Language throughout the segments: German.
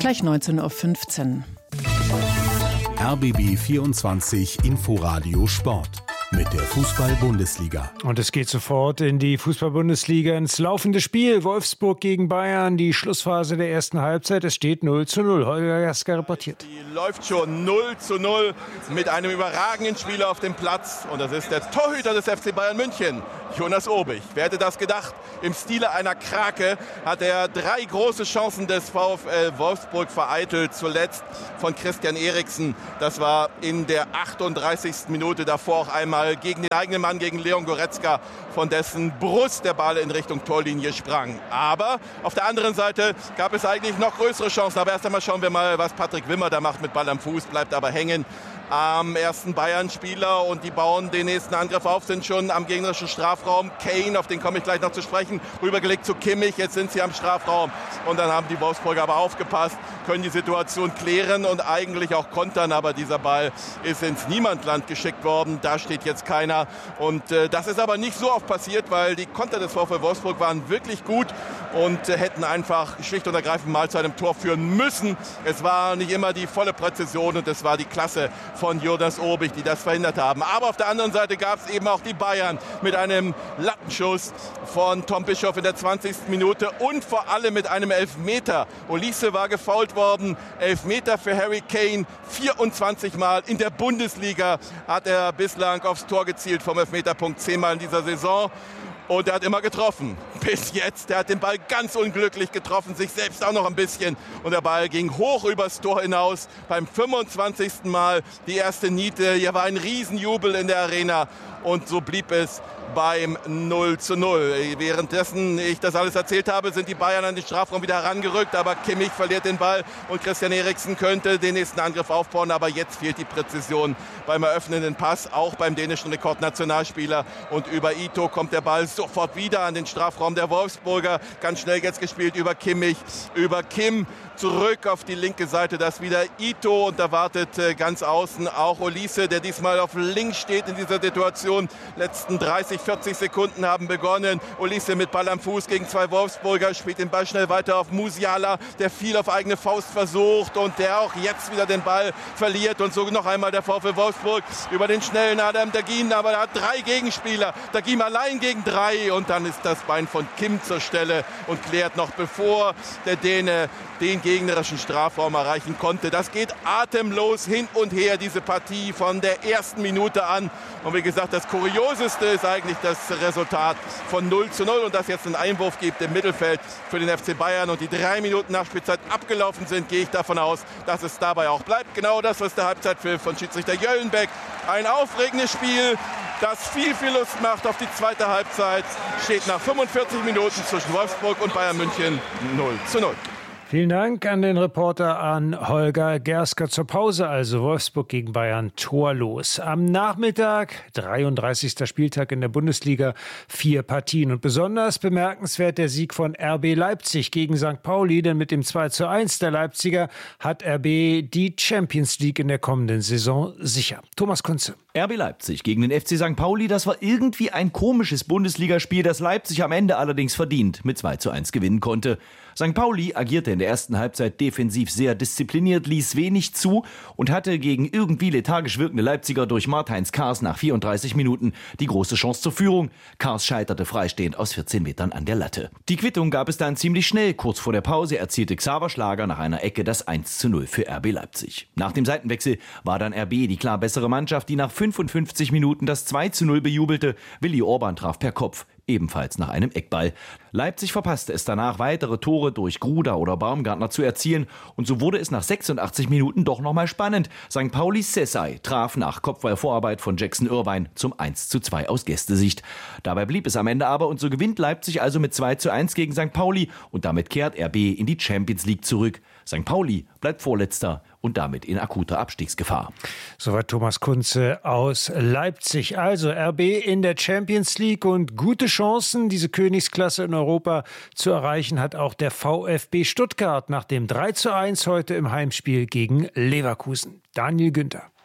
Gleich 19:15 Uhr. RBB 24 Inforadio Sport mit der Fußball-Bundesliga. Und es geht sofort in die Fußball-Bundesliga, ins laufende Spiel. Wolfsburg gegen Bayern, die Schlussphase der ersten Halbzeit. Es steht 0:0. Holger Gasker reportiert. Die läuft schon 0:0 mit einem überragenden Spieler auf dem Platz. Und das ist der Torhüter des FC Bayern München, Jonas Obig. Wer hätte das gedacht? Im Stile einer Krake hat er 3 große Chancen des VfL Wolfsburg vereitelt. Zuletzt von Christian Eriksen. Das war in der 38. Minute, davor auch einmal gegen den eigenen Mann, gegen Leon Goretzka, von dessen Brust der Ball in Richtung Torlinie sprang. Aber auf der anderen Seite gab es eigentlich noch größere Chancen. Aber erst einmal schauen wir mal, was Patrick Wimmer da macht mit Ball am Fuß, bleibt aber hängen am ersten Bayern-Spieler und die bauen den nächsten Angriff auf, sind schon am gegnerischen Strafraum. Kane, auf den komme ich gleich noch zu sprechen, rübergelegt zu Kimmich, jetzt sind sie am Strafraum und dann haben die Wolfsburger aber aufgepasst, können die Situation klären und eigentlich auch kontern, aber dieser Ball ist ins Niemandsland geschickt worden, da steht jetzt keiner und das ist aber nicht so oft passiert, weil die Konter des VfL Wolfsburg waren wirklich gut und hätten einfach schlicht und ergreifend mal zu einem Tor führen müssen. Es war nicht immer die volle Präzision und es war die Klasse von Jonas Obig, die das verhindert haben. Aber auf der anderen Seite gab es eben auch die Bayern mit einem Lattenschuss von Tom Bischoff in der 20. Minute und vor allem mit einem Elfmeter. Olise war gefoult worden. Elfmeter für Harry Kane. 24 Mal in der Bundesliga hat er bislang aufs Tor gezielt vom Elfmeterpunkt, 10 Mal in dieser Saison. Und er hat immer getroffen. Bis jetzt. Der hat den Ball ganz unglücklich getroffen, sich selbst auch noch ein bisschen. Und der Ball ging hoch übers Tor hinaus. Beim 25. Mal die erste Niete. Hier war ein Riesenjubel in der Arena. Und so blieb es beim 0:0. Währenddessen ich das alles erzählt habe, sind die Bayern an den Strafraum wieder herangerückt. Aber Kimmich verliert den Ball und Christian Eriksen könnte den nächsten Angriff aufbauen. Aber jetzt fehlt die Präzision beim eröffnenden Pass, auch beim dänischen Rekordnationalspieler. Und über Ito kommt der Ball sofort wieder an den Strafraum der Wolfsburger. Ganz schnell jetzt gespielt über Kimmich, über Kim. Zurück auf die linke Seite, das wieder Ito und da wartet ganz außen auch Olise, der diesmal auf links steht in dieser Situation. Letzten 30, 40 Sekunden haben begonnen. Olise mit Ball am Fuß gegen 2 Wolfsburger, spielt den Ball schnell weiter auf Musiala, der viel auf eigene Faust versucht und der auch jetzt wieder den Ball verliert und so noch einmal der VfL Wolfsburg über den schnellen Adam Dagin, aber er hat 3 Gegenspieler. Dagin allein gegen 3 und dann ist das Bein von Kim zur Stelle und klärt noch, bevor der Däne den gegnerischen Strafraum erreichen konnte. Das geht atemlos hin und her, diese Partie von der ersten Minute an. Und wie gesagt, das Kurioseste ist eigentlich das Resultat von 0:0 und dass jetzt einen Einwurf gibt im Mittelfeld für den FC Bayern und die 3 Minuten Nachspielzeit abgelaufen sind, gehe ich davon aus, dass es dabei auch bleibt. Genau das, was der Halbzeitpfiff von Schiedsrichter Jöllenbeck. Ein aufregendes Spiel, das viel Lust macht auf die zweite Halbzeit. Steht nach 45 Minuten zwischen Wolfsburg und Bayern München 0:0. Vielen Dank an den Reporter, an Holger Gasker. Zur Pause also Wolfsburg gegen Bayern torlos. Am Nachmittag, 33. Spieltag in der Bundesliga, 4 Partien. Und besonders bemerkenswert der Sieg von RB Leipzig gegen St. Pauli, denn mit dem 2:1 der Leipziger hat RB die Champions League in der kommenden Saison sicher. Thomas Kunze. RB Leipzig gegen den FC St. Pauli, das war irgendwie ein komisches Bundesligaspiel, das Leipzig am Ende allerdings verdient mit 2:1 gewinnen konnte. St. Pauli agierte in der ersten Halbzeit defensiv sehr diszipliniert, ließ wenig zu und hatte gegen irgendwie lethargisch wirkende Leipziger durch Martins Kars nach 34 Minuten die große Chance zur Führung. Kars scheiterte freistehend aus 14 Metern an der Latte. Die Quittung gab es dann ziemlich schnell. Kurz vor der Pause erzielte Xaver Schlager nach einer Ecke das 1:0 für RB Leipzig. Nach dem Seitenwechsel war dann RB die klar bessere Mannschaft, die nach 55 Minuten das 2:0 bejubelte. Willi Orban traf per Kopf, ebenfalls nach einem Eckball. Leipzig verpasste es danach, weitere Tore durch Gruda oder Baumgartner zu erzielen. Und so wurde es nach 86 Minuten doch nochmal spannend. St. Paulis Sessay traf nach Kopfballvorarbeit von Jackson Irvine zum 1:2 aus Gästesicht. Dabei blieb es am Ende aber und so gewinnt Leipzig also mit 2:1 gegen St. Pauli und damit kehrt RB in die Champions League zurück. St. Pauli bleibt Vorletzter und damit in akuter Abstiegsgefahr. Soweit Thomas Kunze aus Leipzig. Also RB in der Champions League und gute Chancen, diese Königsklasse in Europa zu erreichen, hat auch der VfB Stuttgart nach dem 3:1 heute im Heimspiel gegen Leverkusen. Daniel Günther.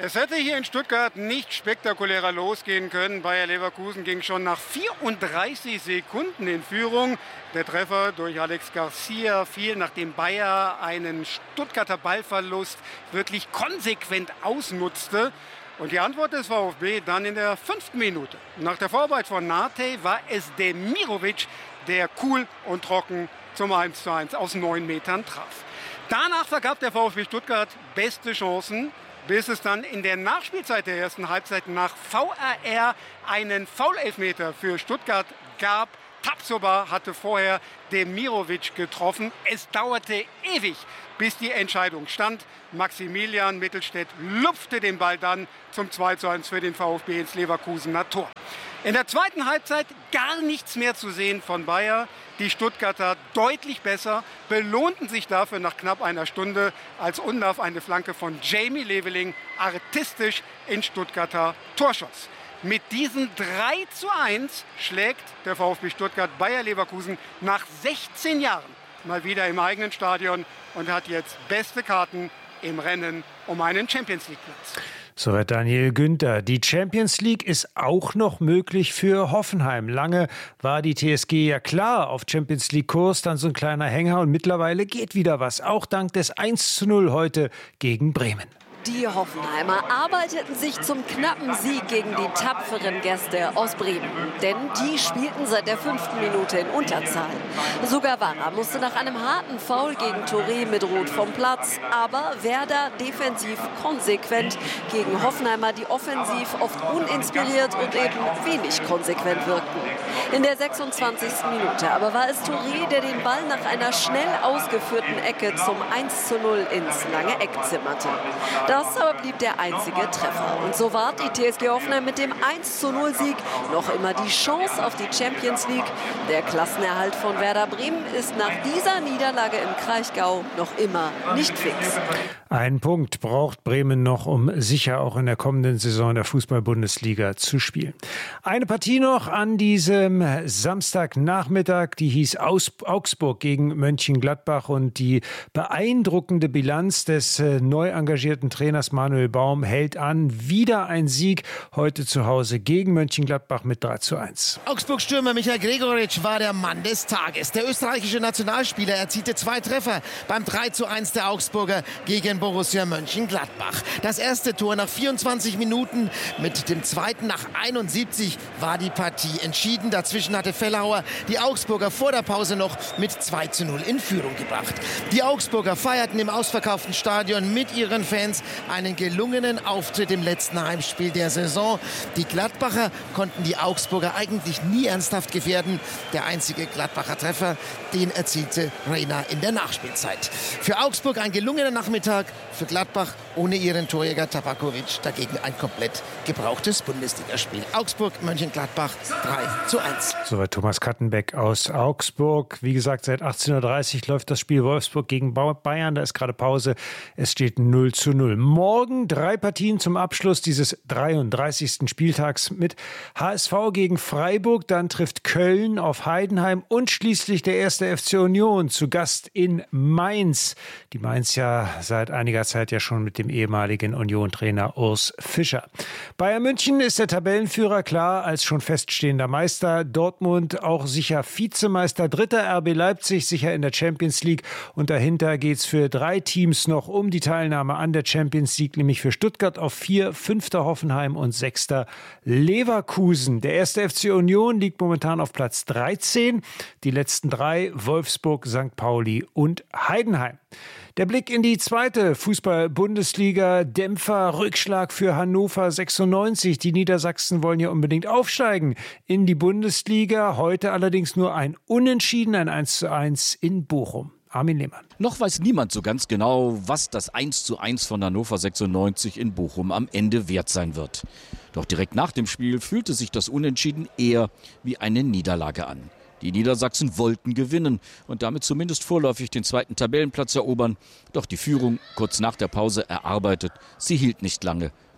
Es hätte hier in Stuttgart nicht spektakulärer losgehen können. Bayer Leverkusen ging schon nach 34 Sekunden in Führung. Der Treffer durch Alex Garcia fiel, nachdem Bayer einen Stuttgarter Ballverlust wirklich konsequent ausnutzte. Und die Antwort des VfB dann in der 5. Minute. Nach der Vorarbeit von Nate war es Demirovic, der cool und trocken zum 1:1 aus 9 Metern traf. Danach vergab der VfB Stuttgart beste Chancen, bis es dann in der Nachspielzeit der ersten Halbzeit nach VAR einen Foul-Elfmeter für Stuttgart gab. Tapsoba hatte vorher Demirovic getroffen. Es dauerte ewig, bis die Entscheidung stand. Maximilian Mittelstädt lupfte den Ball dann zum 2:1 für den VfB ins Leverkusener Tor. In der zweiten Halbzeit gar nichts mehr zu sehen von Bayer. Die Stuttgarter deutlich besser, belohnten sich dafür nach knapp einer Stunde, als Undav eine Flanke von Jamie Leveling artistisch in Stuttgarter Tor schoss. Mit diesem 3:1 schlägt der VfB Stuttgart Bayer Leverkusen nach 16 Jahren mal wieder im eigenen Stadion und hat jetzt beste Karten im Rennen um einen Champions-League-Platz. Soweit Daniel Günther. Die Champions League ist auch noch möglich für Hoffenheim. Lange war die TSG ja klar auf Champions League-Kurs, dann so ein kleiner Hänger und mittlerweile geht wieder was. Auch dank des 1:0 heute gegen Bremen. Die Hoffenheimer arbeiteten sich zum knappen Sieg gegen die tapferen Gäste aus Bremen. Denn die spielten seit der 5. Minute in Unterzahl. Sogar Warra musste nach einem harten Foul gegen Touré mit Rot vom Platz. Aber Werder defensiv konsequent gegen Hoffenheimer, die offensiv oft uninspiriert und eben wenig konsequent wirkten. In der 26. Minute aber war es Touré, der den Ball nach einer schnell ausgeführten Ecke zum 1:0 ins lange Eck zimmerte. Das aber blieb der einzige Treffer. Und so wahrt die TSG Hoffenheim mit dem 1:0-Sieg noch immer die Chance auf die Champions League. Der Klassenerhalt von Werder Bremen ist nach dieser Niederlage im Kraichgau noch immer nicht fix. Einen Punkt braucht Bremen noch, um sicher auch in der kommenden Saison der Fußball-Bundesliga zu spielen. Eine Partie noch an diesem Samstagnachmittag, die hieß Augsburg gegen Mönchengladbach, und die beeindruckende Bilanz des neu engagierten Trainers Manuel Baum hält an. Wieder ein Sieg heute zu Hause gegen Mönchengladbach mit 3:1. Augsburg-Stürmer Michael Gregoritsch war der Mann des Tages. Der österreichische Nationalspieler erzielte 2 Treffer beim 3:1 der Augsburger gegen Borussia Mönchengladbach. Das erste Tor nach 24 Minuten, mit dem zweiten nach 71 war die Partie entschieden. Dazwischen hatte Fellhauer die Augsburger vor der Pause noch mit 2:0 in Führung gebracht. Die Augsburger feierten im ausverkauften Stadion mit ihren Fans einen gelungenen Auftritt im letzten Heimspiel der Saison. Die Gladbacher konnten die Augsburger eigentlich nie ernsthaft gefährden. Der einzige Gladbacher Treffer, den erzielte Reina in der Nachspielzeit. Für Augsburg ein gelungener Nachmittag, für Gladbach ohne ihren Torjäger Tabakovic dagegen ein komplett gebrauchtes Bundesligaspiel. Augsburg, Mönchengladbach 3:1. Soweit Thomas Kattenbeck aus Augsburg. Wie gesagt, seit 18:30 Uhr läuft das Spiel Wolfsburg gegen Bayern. Da ist gerade Pause. Es steht 0:0. Morgen 3 Partien zum Abschluss dieses 33. Spieltags mit HSV gegen Freiburg. Dann trifft Köln auf Heidenheim und schließlich der 1. FC Union zu Gast in Mainz. Die Mainz ja seit einiger Zeit ja schon mit dem ehemaligen Union-Trainer Urs Fischer. Bayern München ist der Tabellenführer, klar, als schon feststehender Meister. Dortmund auch sicher Vizemeister. Dritter RB Leipzig sicher in der Champions League. Und dahinter geht es für 3 Teams noch um die Teilnahme an der Champions League, nämlich für Stuttgart auf 4, 5. Hoffenheim und 6. Leverkusen. Der 1. FC Union liegt momentan auf Platz 13. Die letzten 3 Wolfsburg, St. Pauli und Heidenheim. Der Blick in die 2. Fußball-Bundesliga. Dämpfer, Rückschlag für Hannover 96. Die Niedersachsen wollen ja unbedingt aufsteigen in die Bundesliga. Heute allerdings nur ein Unentschieden, ein 1:1 in Bochum. Armin Lehmann. Noch weiß niemand so ganz genau, was das 1:1 von Hannover 96 in Bochum am Ende wert sein wird. Doch direkt nach dem Spiel fühlte sich das Unentschieden eher wie eine Niederlage an. Die Niedersachsen wollten gewinnen und damit zumindest vorläufig den 2. Tabellenplatz erobern. Doch die Führung, kurz nach der Pause erarbeitet, sie hielt nicht lange.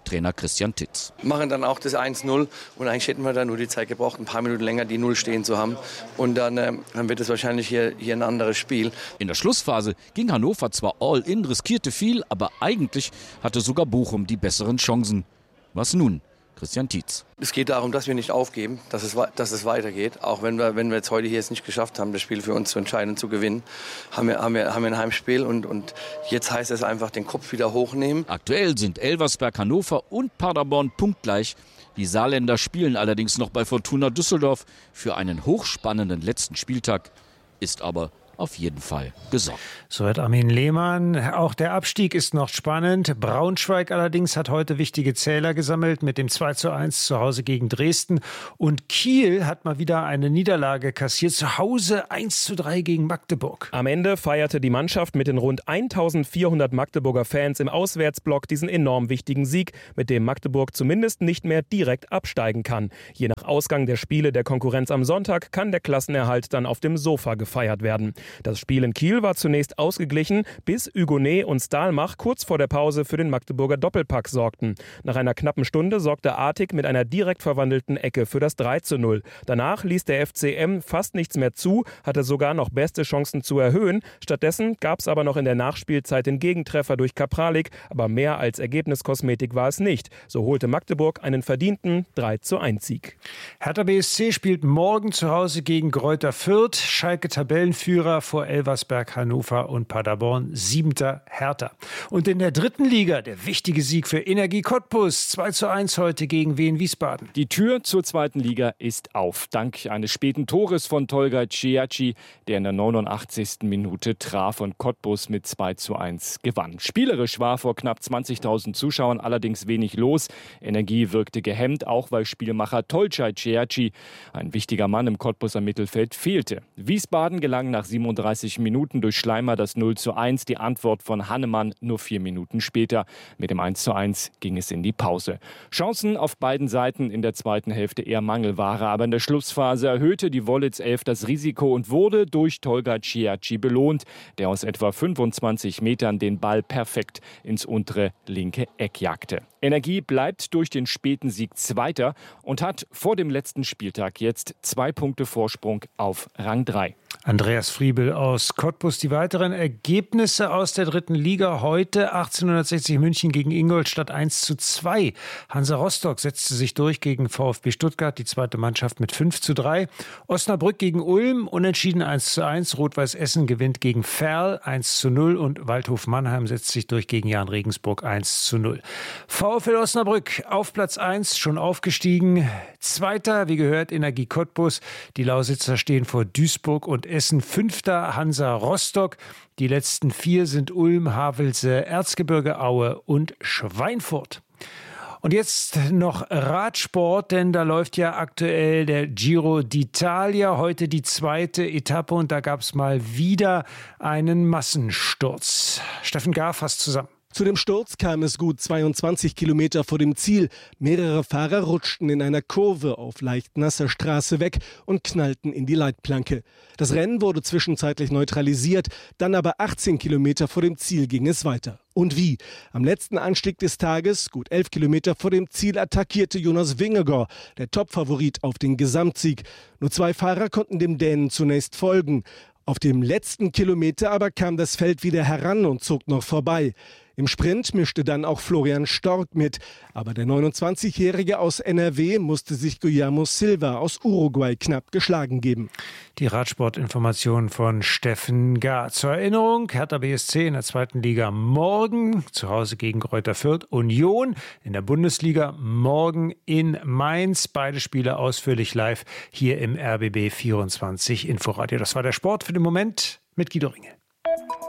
Trainer Christian Titz. Machen dann auch das 1-0 und eigentlich hätten wir da nur die Zeit gebraucht, ein paar Minuten länger die 0 stehen zu haben. Und dann wird es wahrscheinlich hier ein anderes Spiel. In der Schlussphase ging Hannover zwar all in, riskierte viel, aber eigentlich hatte sogar Bochum die besseren Chancen. Was nun? Christian Titz. Es geht darum, dass wir nicht aufgeben, dass es weitergeht. Auch wenn wir jetzt heute hier es nicht geschafft haben, das Spiel für uns zu entscheiden und zu gewinnen, haben wir ein Heimspiel und jetzt heißt es einfach, den Kopf wieder hochnehmen. Aktuell sind Elversberg, Hannover und Paderborn punktgleich. Die Saarländer spielen allerdings noch bei Fortuna Düsseldorf. Für einen hochspannenden letzten Spieltag ist aber auf jeden Fall gesorgt. So hat Armin Lehmann. Auch der Abstieg ist noch spannend. Braunschweig allerdings hat heute wichtige Zähler gesammelt mit dem 2:1 zu Hause gegen Dresden. Und Kiel hat mal wieder eine Niederlage kassiert. Zu Hause 1:3 gegen Magdeburg. Am Ende feierte die Mannschaft mit den rund 1400 Magdeburger Fans im Auswärtsblock diesen enorm wichtigen Sieg, mit dem Magdeburg zumindest nicht mehr direkt absteigen kann. Je nach Ausgang der Spiele der Konkurrenz am Sonntag kann der Klassenerhalt dann auf dem Sofa gefeiert werden. Das Spiel in Kiel war zunächst ausgeglichen, bis Hugonet und Stahlmach kurz vor der Pause für den Magdeburger Doppelpack sorgten. Nach einer knappen Stunde sorgte Artig mit einer direkt verwandelten Ecke für das 3:0. Danach ließ der FCM fast nichts mehr zu, hatte sogar noch beste Chancen zu erhöhen. Stattdessen gab es aber noch in der Nachspielzeit den Gegentreffer durch Kapralik, aber mehr als Ergebniskosmetik war es nicht. So holte Magdeburg einen verdienten 3:1-Sieg. Hertha BSC spielt morgen zu Hause gegen Greuther Fürth. Schalke Tabellenführer vor Elversberg, Hannover und Paderborn, 7. Hertha. Und in der 3. Liga der wichtige Sieg für Energie Cottbus, 2:1 heute gegen Wien Wiesbaden. Die Tür zur 2. Liga ist auf, dank eines späten Tores von Tolga Ciacci, der in der 89. Minute traf und Cottbus mit 2:1 gewann. Spielerisch war vor knapp 20.000 Zuschauern allerdings wenig los. Energie wirkte gehemmt, auch weil Spielmacher Tolga Ciacci, ein wichtiger Mann im Cottbuser Mittelfeld, fehlte. Wiesbaden gelang nach 37 Minuten durch Schleimer das 0:1, die Antwort von Hannemann nur 4 Minuten später. Mit dem 1:1 ging es in die Pause. Chancen auf beiden Seiten in der zweiten Hälfte eher Mangelware, aber in der Schlussphase erhöhte die Wollitz 11 das Risiko und wurde durch Tolga Ciacci belohnt, der aus etwa 25 Metern den Ball perfekt ins untere linke Eck jagte. Energie bleibt durch den späten Sieg Zweiter und hat vor dem letzten Spieltag jetzt 2 Punkte Vorsprung auf Rang 3. Andreas Friebel aus Cottbus. Die weiteren Ergebnisse aus der 3. Liga heute: 1860 München gegen Ingolstadt 1:2. Hansa Rostock setzte sich durch gegen VfB Stuttgart, die zweite Mannschaft, mit 5:3. Osnabrück gegen Ulm, unentschieden 1:1. Rot-Weiß Essen gewinnt gegen Verl 1:0 und Waldhof Mannheim setzt sich durch gegen Jahn Regensburg 1:0. VfL Osnabrück auf Platz 1, schon aufgestiegen. Zweiter, wie gehört, Energie Cottbus. Die Lausitzer stehen vor Duisburg und Essen. 5. Hansa Rostock. Die letzten 4 sind Ulm, Havelse, Erzgebirge Aue und Schweinfurt. Und jetzt noch Radsport, denn da läuft ja aktuell der Giro d'Italia. Heute die 2. Etappe und da gab es mal wieder einen Massensturz. Steffen Gar fasst zusammen. Zu dem Sturz kam es gut 22 Kilometer vor dem Ziel. Mehrere Fahrer rutschten in einer Kurve auf leicht nasser Straße weg und knallten in die Leitplanke. Das Rennen wurde zwischenzeitlich neutralisiert, dann aber 18 Kilometer vor dem Ziel ging es weiter. Und wie? Am letzten Anstieg des Tages, gut 11 Kilometer vor dem Ziel, attackierte Jonas Vingegaard, der Topfavorit auf den Gesamtsieg. Nur 2 Fahrer konnten dem Dänen zunächst folgen. Auf dem letzten Kilometer aber kam das Feld wieder heran und zog noch vorbei. Im Sprint mischte dann auch Florian Stork mit. Aber der 29-Jährige aus NRW musste sich Guillermo Silva aus Uruguay knapp geschlagen geben. Die Radsportinformation von Steffen Gar. Zur Erinnerung, Hertha BSC in der 2. Liga morgen zu Hause gegen Greuther Fürth. Union in der Bundesliga morgen in Mainz. Beide Spiele ausführlich live hier im RBB 24 Inforadio. Das war der Sport für den Moment mit Guido Ringel.